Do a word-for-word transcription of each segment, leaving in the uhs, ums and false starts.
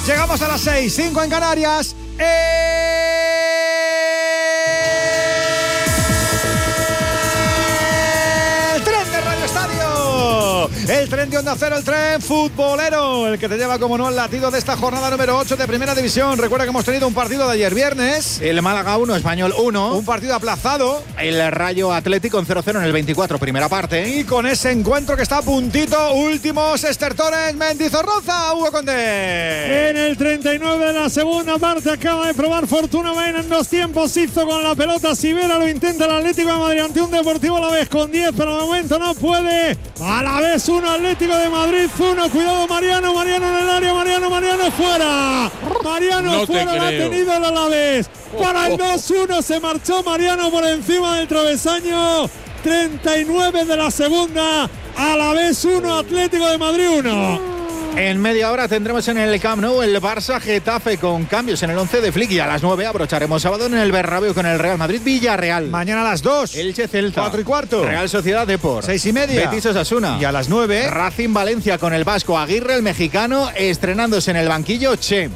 Llegamos a las seis, cinco en Canarias. El tren de Radio Estadio. El tren de Onda Cero, el tren futbolero, el que te lleva como no al latido de esta jornada número ocho de Primera División. Recuerda que hemos tenido un partido de ayer viernes. El Málaga uno, Español uno. Un partido aplazado. El Rayo Atlético en cero cero en el veinticuatro, primera parte. Y con ese encuentro que está a puntito, últimos estertores, Mendizorroza, Hugo Condé. En el treinta y nueve de la segunda parte acaba de probar Fortuna Baena en dos tiempos. Hizo con la pelota Sivera, lo intenta el Atlético de Madrid ante un Deportivo Alavés con diez, pero de momento no puede. Alavés uno, Atlético de Madrid uno. Cuidado Mariano, Mariano en el área, Mariano, Mariano fuera. Mariano no fuera, lo ha tenido el Alavés. Para el dos uno se marchó Mariano por encima del travesaño. treinta y nueve de la segunda, Alavés uno, Atlético de Madrid uno. En media hora tendremos en el Camp Nou el Barça Getafe con cambios en el once de Flick, y a las nueve abrocharemos sábado en el Bernabéu con el Real Madrid Villarreal. Mañana a las dos. Elche Celta. Cuatro y cuarto. Real Sociedad Depor. Seis y media. Betis Osasuna. Y a las nueve. Racing Valencia con el vasco Aguirre, el mexicano, estrenándose en el banquillo Che.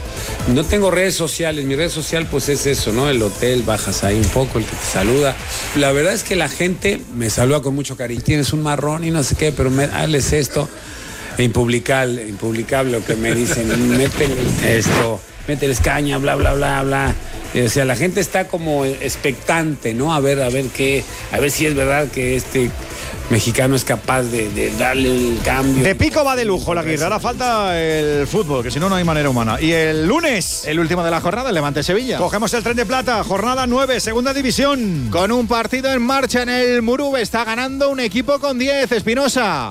No tengo redes sociales, mi red social pues es eso, ¿no? El hotel, bajas ahí un poco, el que te saluda. La verdad es que la gente me saluda con mucho cariño. Tienes un marrón y no sé qué, pero me, hazles esto. Impublicable, impublicable lo que me dicen. Mételes esto, mételes caña, bla, bla, bla, bla. O sea, la gente está como expectante, ¿no? A ver, a ver qué, a ver si es verdad que este mexicano es capaz de, de darle el cambio. De pico va de lujo la Aguirre. Ahora falta el fútbol, que si no, no hay manera humana. Y el lunes, el último de la jornada, el Levante Sevilla. Cogemos el tren de plata, jornada nueve, segunda división. Con un partido en marcha en el Murube, está ganando un equipo con diez, Espinosa.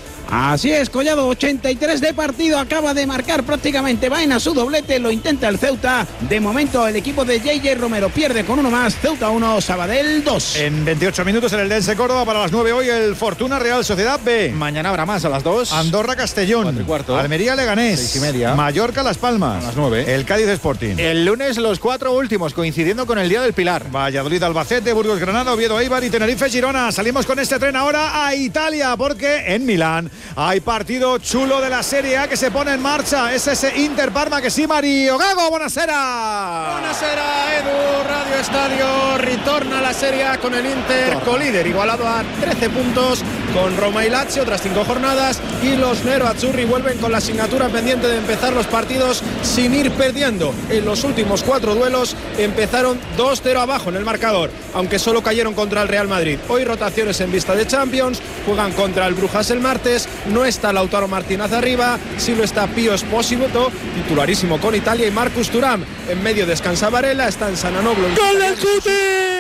Así es, Collado, ochenta y tres de partido, acaba de marcar prácticamente Baena su doblete, lo intenta el Ceuta. De momento el equipo de J J Romero pierde con uno más, Ceuta uno, Sabadell dos. En veintiocho minutos en el Dense Córdoba, para las nueve hoy el Fortuna Real Sociedad B. Mañana habrá más a las dos. Andorra Castellón. Cuatro y cuarto. Almería Leganés. Seis y media. Mallorca Las Palmas. A las nueve. El Cádiz Sporting. El lunes los cuatro últimos, coincidiendo con el Día del Pilar. Valladolid Albacete, Burgos Granada, Oviedo Eibar y Tenerife Girona. Salimos con este tren ahora a Italia, porque en Milán hay partido chulo de la Serie A que se pone en marcha. Es ese Inter Parma que sí, Mario Gago, buonasera. Buonasera, Edu, Radio Estadio. Ritorna la Serie A con el Inter, colíder, igualado a trece puntos con Roma y Lazio tras cinco jornadas, y los Nero-Azzurri vuelven con la asignatura pendiente de empezar los partidos sin ir perdiendo. En los últimos cuatro duelos empezaron dos cero abajo en el marcador, aunque solo cayeron contra el Real Madrid. Hoy rotaciones en vista de Champions, juegan contra el Brujas el martes. No está Lautaro Martínez arriba, sí lo está Pío Esposito, titularísimo con Italia, y Marcus Thuram. En medio descansa Varela, está en Sananoglu. ¡Gol del Cuti!